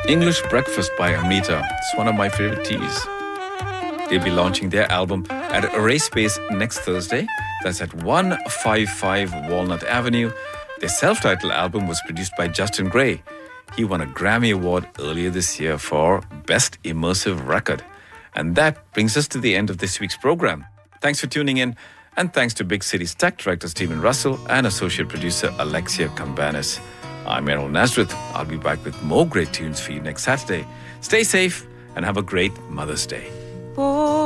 English Breakfast by Amrita. It's one of my favorite teas. They'll be launching their album at Array Space next Thursday. That's at 155 Walnut Avenue. Their self-titled album was produced by Justin Gray. He won a Grammy Award earlier this year for Best Immersive Record. And that brings us to the end of this week's program. Thanks for tuning in. And thanks to Big City's tech director Stephen Russell and associate producer Alexia Cambanis. I'm Errol Nazareth. I'll be back with more great tunes for you next Saturday. Stay safe and have a great Mother's Day.